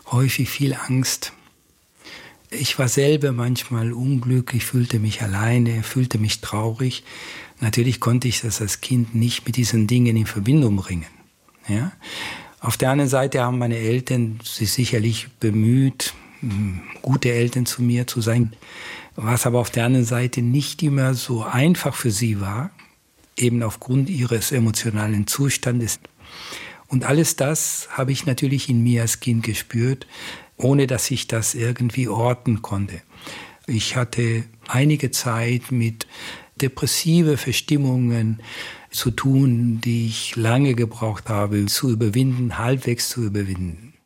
häufig viel Angst. Ich war selber manchmal unglücklich, fühlte mich alleine, fühlte mich traurig. Natürlich konnte ich das als Kind nicht mit diesen Dingen in Verbindung bringen. Ja? Auf der anderen Seite haben meine Eltern sich sicherlich bemüht, gute Eltern zu mir zu sein, was aber auf der anderen Seite nicht immer so einfach für sie war, eben aufgrund ihres emotionalen Zustandes. Und alles das habe ich natürlich in mir als Kind gespürt, ohne dass ich das irgendwie orten konnte. Ich hatte einige Zeit mit depressive Verstimmungen zu tun, die ich lange gebraucht habe, zu überwinden, halbwegs zu überwinden.